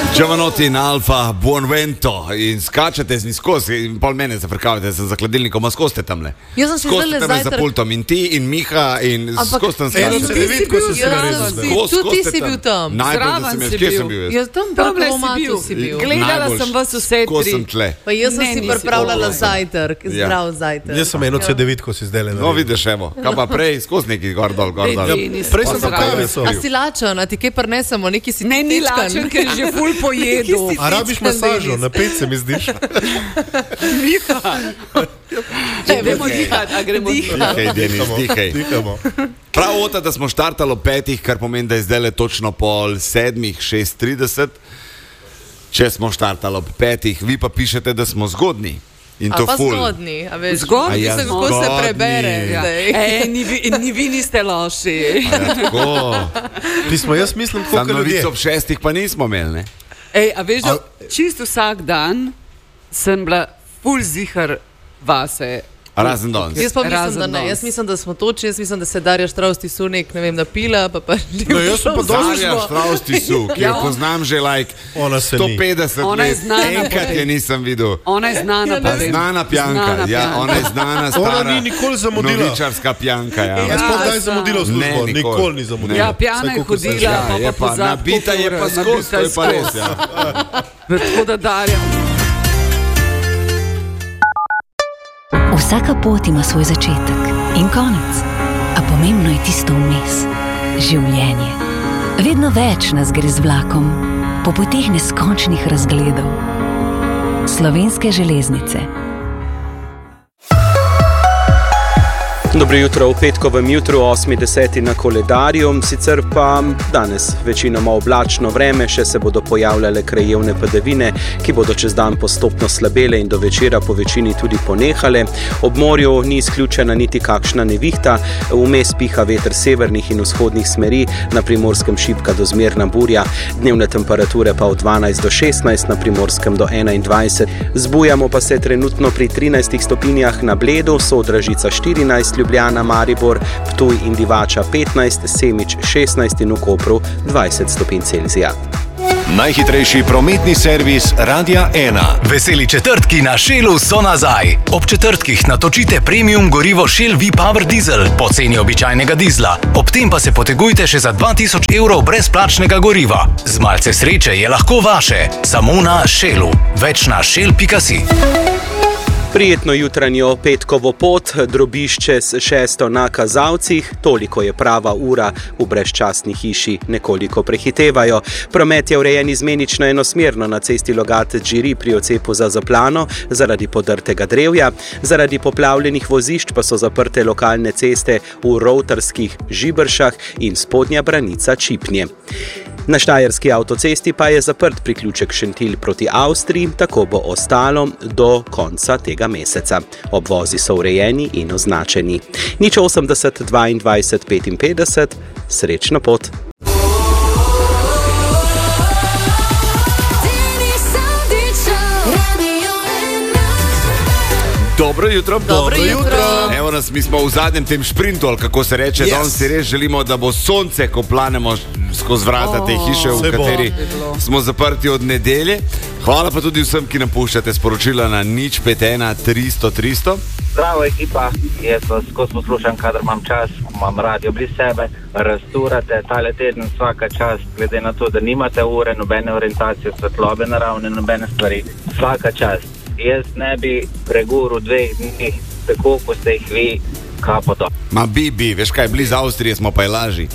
Giovanotti in Alfa, buon vento in skačete z skozi in pol mene zafrkavate za hladilnikom, a skozi tamle. Jaz sem si zdaj Skozi za pultom in ti in Miha in skozi tam skačete. Tudi ti si bil tam. Kje sem bil jaz? Jaz tam preko si bil. Gledala sem vas vse Ko sem tri. tle. Pa jaz sem si pripravljala zajtrk, zdrav zajtrk. Jaz sem eno C9, ko si zdaj le. No vidiš, evo, kaj pa prej, skozi neki gor dol. Prej sem pa kavico. A si lačen, a ti kaj prinesemo, neki si Ne, ni lačen, ker je že ful pojedel. A rabiš masažo, napet se mi zdiš. Gremo dihati, a gremo dihati. Dihaj, Denis, dihaj. Dihamo. Prav ota, da smo štartali ob 5, kar pomeni, da je zdaj le točno pol 7, 6:30. Če smo štartali ob 5, vi pa pišete, da smo zgodni. In to pa ful. Zgodni, a veš. Zgodni ja, smo. Kako se prebere zdaj. Ni vi niste loši. Pismo, jaz mislim, Sam koliko ljudje. novic ob 6 pa nismo imeli, ne? A veš, da čisto vsak dan sem bila ful zihar vase. Razen danes. Jaz pa mislim, da ne. Jaz mislim, da smo točni, jaz mislim, da se Darja Štravs Sunek, ne vem, napila, pa No, jaz sem pa Darja Štravs ki jo poznam že Ona se ni. 150 Ona je let. znana Enkrat je nisem videl. Ona je znana pa vem. Znana pijanka, ja, ona je znana stara. Ona ni nikoli zamudila. Novičarska pijanka, ja. Jaz pa zdaj zamudila v službo, Ne, nikoli ni zamudila. Ja, pjana je hodila, pa Je pa pozabi. nabita, je pa skozi, to je pa res, ja. Tako da Darja. Vsaka pot ima svoj začetek in konec, a pomembno je tisto vmes. Življenje. Vedno več nas gre z vlakom, po poteh neskončnih razgledov. Slovenske železnice. Dobro jutro v petkovem jutru, 8.10. na koledarju, sicer pa danes večinoma oblačno vreme, še se bodo pojavljale krajevne padavine, ki bodo čez dan postopno slabele in do večera po večini tudi ponehale. Ob morju ni izključena niti kakšna nevihta, vmes piha veter severnih in vzhodnih smeri, na Primorskem šibka do zmerna burja, dnevne temperature pa od 12 do 16, na Primorskem do 21. Zbujamo pa se trenutno pri 13 stopinjah na Bledu, Sodražica 14, Ljubljana, Maribor, Ptuj in Divača 15, Semič 16 in v Kopru 20 stopinj Celzija. Najhitrejši prometni servis Radia 1. Veseli četrtki na Shellu so nazaj. Ob četrtkih natočite premium gorivo Shell V-Power Diesel po ceni običajnega dizla. Ob tem pa se potegujte še za 2000 evrov brezplačnega goriva. Z malce sreče je lahko vaše. Samo na Shellu. Več na shell.si. Prijetno jutranjo petkovo pot, drobišče s 6 na kazalcih, toliko je prava ura, v brezčasni hiši nekoliko prehitevajo. Promet je urejen izmenično enosmerno na cesti Logatec-Žiri pri odcepu za Zaplano zaradi podrtega drevja, zaradi poplavljenih vozišč pa so zaprte lokalne ceste v Rovtarskih Žibršah in Spodnja Branica Čipnje. Na štajerski avtocesti pa je zaprt priključek Šentilj proti Avstriji, tako bo ostalo do konca tega meseca. Obvozi so urejeni in označeni. 080 22 55, srečno pot! Dobro jutro. Dobro jutro. Evo nas, mi smo v zadnjem tem šprintu, ali kako se reče, danes si res želimo, da bo sonce, ko planemo skozi vrata te hiše, v kateri smo zaprti od nedelje. Hvala pa tudi vsem, ki nam puščate sporočila na 051 300 300. Zdravo ekipa, jaz vas skozi poslušam, kadar imam čas, imam radio blizu sebe, razturate tale teden vsaka čas, glede na to, da nimate ure, nobene orientacije, svetlobe naravne, nobene stvari, vsaka čas. Jaz ne bi preguril 2 dni, tako ko ste jih vi, kapo to. Ma bi, veš kaj, blizu Avstrije smo pa je lažji.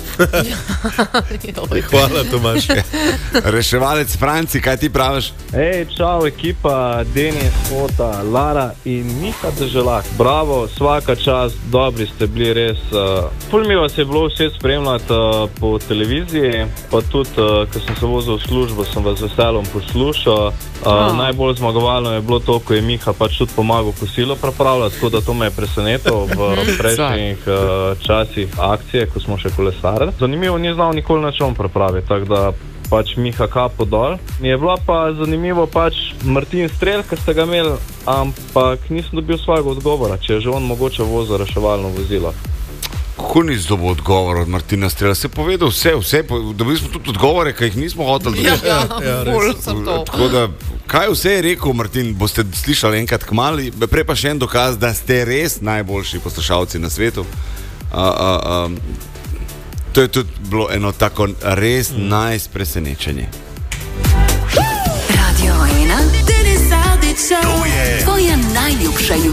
Hvala, Tomaš. Reševalec Franci, kaj ti praviš? Hej, čau ekipa, Denis, Ota, Lara in Miha Deželak. Bravo, svaka čast, dobri ste bili res. Ful mi vas je bilo vse spremljati po televiziji, pa tudi, ko sem se vozil v službo, sem vas veselom poslušal. Najbolj zmagovalno je bilo to, ko je Miha pač tudi pomagal kosilo pripravljati, tako da to me je presenetilo v prejšnjih časih akcije, ko smo še kolesarili. Zanimivo, ni znal nikoli na čom pripraviti, tako da pač Miha kapo dol. Mi je bila pa zanimivo pač Martin Strel, ki ste ga imeli, ampak nisem dobil svojega odgovora, če je že on mogoče vozil reševalno vozilo. Kako ni zdobil odgovor od Martina Strela? Se je povedal vse, dobili smo tudi odgovore, ki jih nismo hoteli. Tako da, kaj vse je rekel Martin, boste slišali enkrat kmalu, prej pa še en dokaz, da ste res najboljši poslušalci na svetu. To je tudi bilo eno tako res nice presenečenje. Radio 1, to je tvoja najljubša